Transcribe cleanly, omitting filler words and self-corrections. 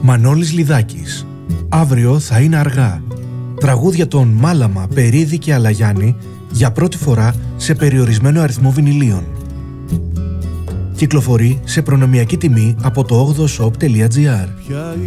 Μανώλης Λιδάκης. Αύριο θα είναι αργά. Τραγούδια των Μάλαμα, Περίδη και Αλαγιάννη για πρώτη φορά σε περιορισμένο αριθμό βινιλίων. Κυκλοφορεί σε προνομιακή τιμή από το 8shop.gr.